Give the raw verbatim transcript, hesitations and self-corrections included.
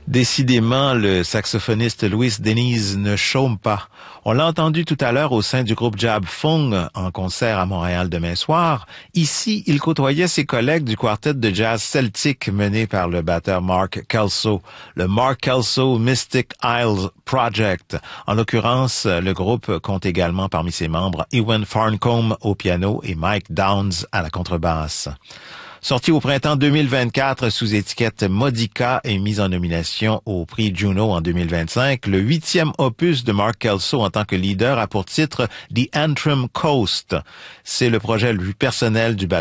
Décidément, le saxophoniste Louis Denise ne chôme pas. On l'a entendu tout à l'heure au sein du groupe Jab Fung en concert à Montréal demain soir. Ici, il côtoyait ses collègues du quartet de jazz celtique mené par le batteur Mark Kelso, le Mark Kelso Mystic Isles Project. En l'occurrence, le groupe compte également parmi ses membres Ewan Farncombe au piano et Mike Downs à la contrebasse. Sorti au printemps deux mille vingt-quatre sous étiquette Modica et mis en nomination au prix Juno en deux mille vingt-cinq, le huitième opus de Mark Kelso en tant que leader a pour titre The Antrim Coast. C'est le projet le plus personnel du batteur